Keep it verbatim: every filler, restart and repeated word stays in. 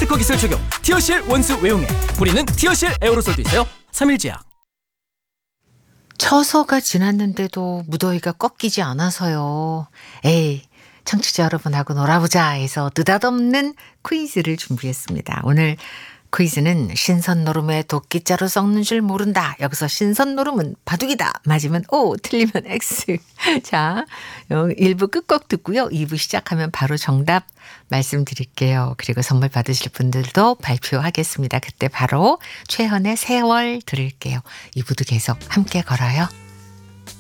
스티커 기술 적용 티어실 원수 외용에 뿌리는 티어실 에어로솔도 있어요. 삼일제약. 처서가 지났는데도 무더위가 꺾이지 않아서요. 에이, 청취자 여러분하고 놀아보자 해서 느닷없는 퀴즈를 준비했습니다. 오늘 퀴즈는 신선노름에 도끼자루 썩는 줄 모른다. 여기서 신선노름은 바둑이다. 맞으면 O, 틀리면 X. 자, 일 부 끝곡 듣고요. 이 부 시작하면 바로 정답 말씀드릴게요. 그리고 선물 받으실 분들도 발표하겠습니다. 그때 바로 최헌의 세월 들을게요. 이 부도 계속 함께 걸어요.